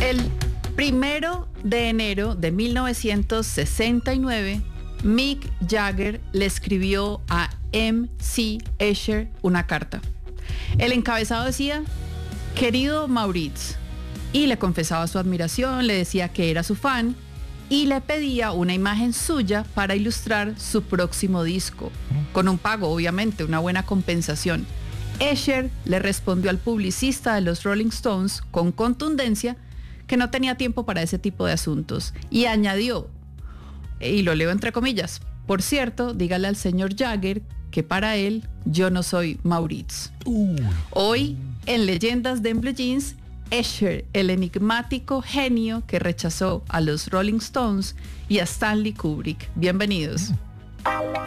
El 1 de enero de 1969, Mick Jagger le escribió a M.C. Escher una carta. El encabezado decía: querido Maurice, y le confesaba su admiración, le decía que era su fan y le pedía una imagen suya para ilustrar su próximo disco, con un pago, obviamente, una buena compensación. Escher le respondió al publicista de los Rolling Stones con contundencia que no tenía tiempo para ese tipo de asuntos y añadió, y lo leo entre comillas: por cierto, dígale al señor Jagger que para él yo no soy Maurice. Hoy, en Leyendas de Blue Jeans, Escher, el enigmático genio que rechazó a los Rolling Stones y a Stanley Kubrick. Bienvenidos.